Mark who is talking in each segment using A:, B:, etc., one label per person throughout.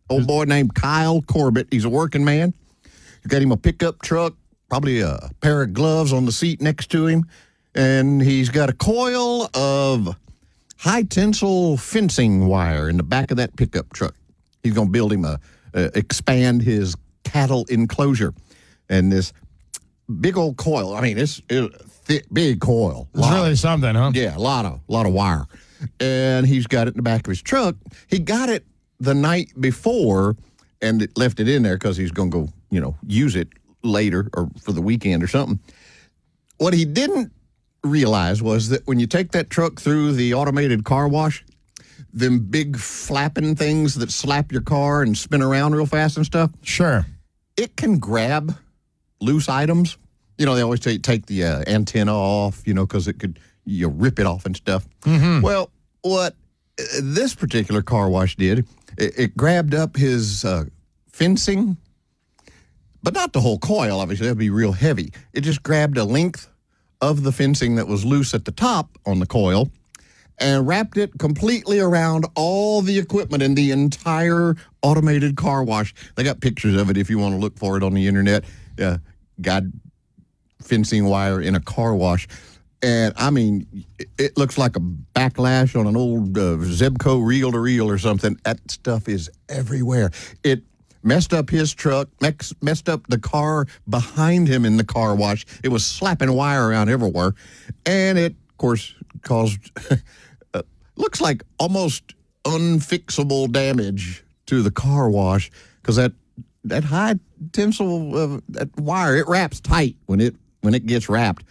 A: Old boy named Kyle Corbett. He's a working man. You got him a pickup truck, probably a pair of gloves on the seat next to him, and he's got a coil of high-tensile fencing wire in the back of that pickup truck. He's going to build him expand his cattle enclosure. And this big old coil, I mean, it's thick, big coil.
B: It's really something, huh?
A: Yeah, a lot of wire. And he's got it in the back of his truck. He got it the night before and left it in there because he's going to go, use it later or for the weekend or something. What he didn't realize was that when you take that truck through the automated car wash, them big flapping things that slap your car and spin around real fast and stuff.
B: Sure.
A: It can grab loose items. They always take the antenna off, because it could, rip it off and stuff.
B: Mm-hmm.
A: Well, what this particular car wash did, it grabbed up his fencing, but not the whole coil, obviously. That'd be real heavy. It just grabbed a length of the fencing that was loose at the top on the coil and wrapped it completely around all the equipment in the entire automated car wash. They got pictures of it if you want to look for it on the internet. Got fencing wire in a car wash. And, I mean, it looks like a backlash on an old Zebco reel-to-reel or something. That stuff is everywhere. It messed up his truck, messed up the car behind him in the car wash. It was slapping wire around everywhere. And it, of course, caused, looks like almost unfixable damage to the car wash because that high tensile that wire, it wraps tight when it gets wrapped.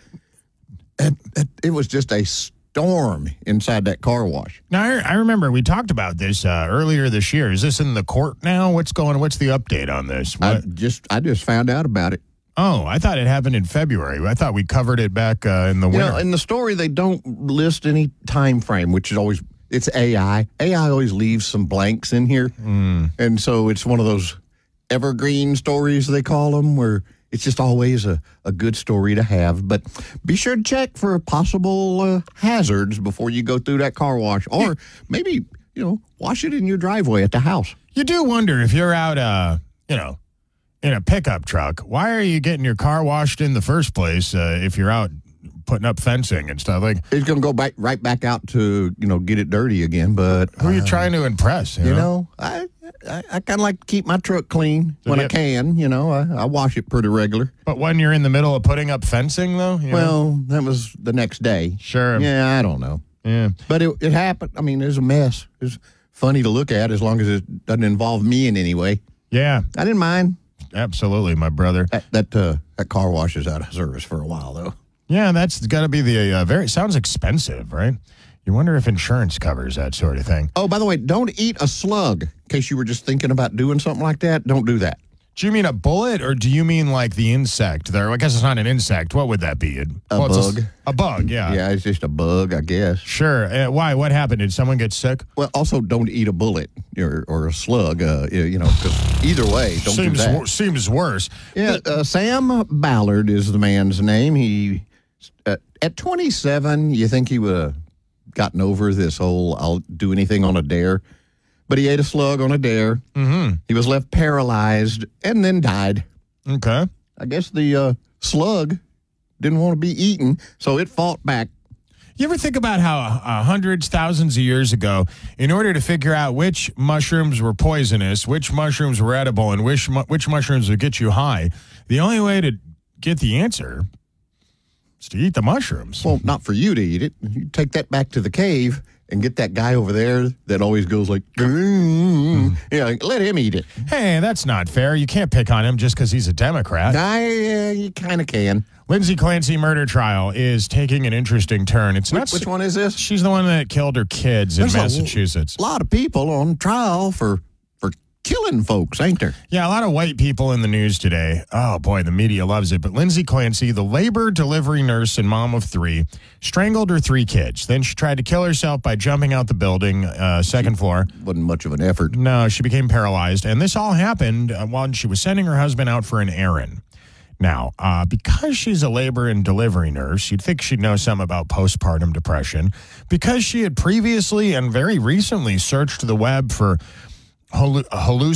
A: It was just a storm inside that car wash.
B: Now, I remember we talked about this earlier this year. Is this in the court now? What's the update on this?
A: I just found out about it.
B: Oh, I thought it happened in February. I thought we covered it back in the winter.
A: In the story, they don't list any time frame, which is always, it's AI. AI always leaves some blanks in here. And so it's one of those evergreen stories, they call them, where it's just always a good story to have. But be sure to check for possible hazards before you go through that car wash. Or maybe, wash it in your driveway at the house.
B: You do wonder if you're out, in a pickup truck, why are you getting your car washed in the first place if you're out putting up fencing and stuff? Like,
A: it's going to go right back out to, get it dirty again. But
B: who are you trying to impress? You know?
A: I kind of like to keep my truck clean when I can. I wash it pretty regular.
B: But when you're in the middle of putting up fencing, though?
A: That was the next day.
B: Sure.
A: Yeah, I don't know.
B: Yeah.
A: But it happened. I mean, it was a mess. It was funny to look at as long as it doesn't involve me in any way.
B: Yeah.
A: I didn't mind.
B: Absolutely, my brother.
A: That car wash is out of service for a while, though.
B: Yeah, that's got to be the sounds expensive, right? You wonder if insurance covers that sort of thing.
A: Oh, by the way, don't eat a slug. In case you were just thinking about doing something like that, don't do that.
B: Do you mean a bullet, or do you mean like the insect there? I guess it's not an insect. What would that be?
A: A bug.
B: A bug, yeah.
A: Yeah, it's just a bug, I guess.
B: Sure. Why? What happened? Did someone get sick?
A: Well, also don't eat a bullet or a slug, because either way, don't do that.
B: Seems worse.
A: Yeah, Sam Ballard is the man's name. He, at 27, you think he would have gotten over this whole I'll do anything on a dare? But he ate a slug on a dare.
B: Mm-hmm.
A: He was left paralyzed and then died.
B: Okay.
A: I guess the slug didn't want to be eaten, so it fought back.
B: You ever think about how hundreds, thousands of years ago, in order to figure out which mushrooms were poisonous, which mushrooms were edible, and which mushrooms would get you high, the only way to get the answer is to eat the mushrooms.
A: Well, not for you to eat it. You take that back to the cave and get that guy over there that always goes like, let him eat it.
B: Hey, that's not fair. You can't pick on him just because he's a Democrat.
A: You kind of can.
B: Lindsay Clancy murder trial is taking an interesting turn.
A: Which one is this?
B: She's the one that killed her kids in Massachusetts.
A: A lot of people on trial for killing folks, ain't there?
B: Yeah, a lot of white people in the news today. Oh, boy, the media loves it. But Lindsay Clancy, the labor delivery nurse and mom of 3, strangled her 3 kids. Then she tried to kill herself by jumping out the building, second floor.
A: Wasn't much of an effort.
B: No, she became paralyzed. And this all happened while she was sending her husband out for an errand. Now, because she's a labor and delivery nurse, you'd think she'd know some about postpartum depression. Because she had previously and very recently searched the web for hallucinations